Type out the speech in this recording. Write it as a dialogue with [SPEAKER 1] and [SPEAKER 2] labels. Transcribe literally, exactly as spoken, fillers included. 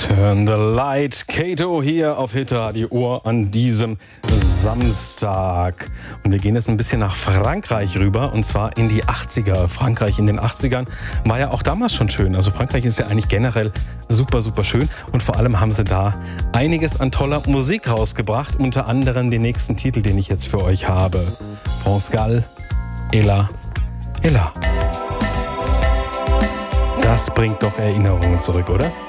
[SPEAKER 1] Turn the Light. Kato hier auf Hitradio Ohr an diesem Samstag. Und wir gehen jetzt ein bisschen nach Frankreich rüber, und zwar in die achtziger. Frankreich in den achtzigern war ja auch damals schon schön. Also Frankreich ist ja eigentlich generell super, super schön. Und vor allem haben sie da einiges an toller Musik rausgebracht. Unter anderem den nächsten Titel, den ich jetzt für euch habe. France Gall, Ella, Ella. Das bringt doch Erinnerungen zurück, oder?